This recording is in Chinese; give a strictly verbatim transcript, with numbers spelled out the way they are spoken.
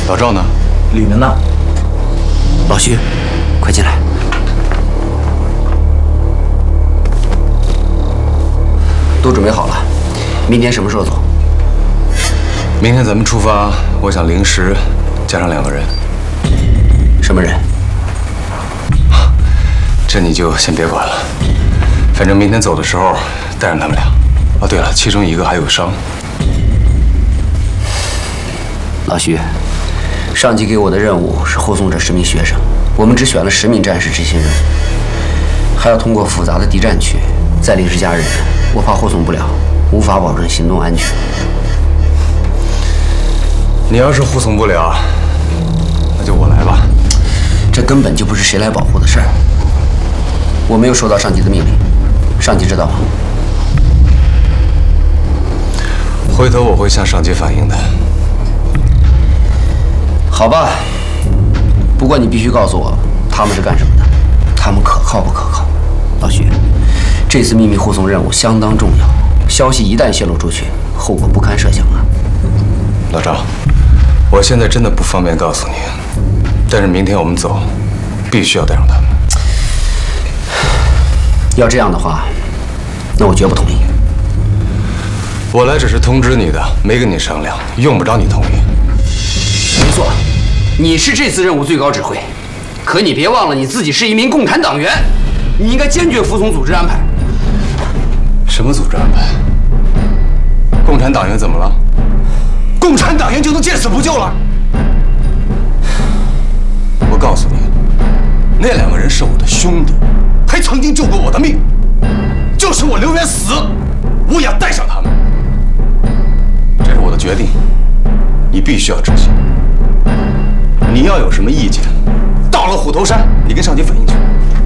老赵呢？ 里面呢。 老徐，快进来。都准备好了，明天什么时候走？ 明天咱们出发，我想临时加上两个人。 什么人？ 这你就先别管了，反正明天走的时候带上他们俩。哦，对了，其中一个还有伤。 老徐，上级给我的任务是护送这十名学生，我们只选了十名战士执行任务，还要通过复杂的敌占区，再临时加人，我怕护送不了，无法保证行动安全。 你要是护送不了，那就我来吧。 这根本就不是谁来保护的事儿。我没有收到上级的命令，上级知道吗？ 回头我会向上级反映的。 好吧，不过你必须告诉我他们是干什么的，他们可靠不可靠？老徐，这次秘密护送任务相当重要，消息一旦泄露出去，后果不堪设想啊！ 老赵，我现在真的不方便告诉你，但是明天我们走，必须要带上他们。 要这样的话，那我绝不同意。 我来只是通知你的，没跟你商量，用不着你同意。 没错，你是这次任务最高指挥，可你别忘了你自己是一名共产党员，你应该坚决服从组织安排。 什么组织安排？共产党员怎么了？共产党员就能见死不救了？我告诉你，那两个人是我的兄弟，还曾经救过我的命。就是我刘源死，我也要带上他们。这是我的决定，你必须要执行。你要有什么意见，到了虎头山，你跟上级反映去。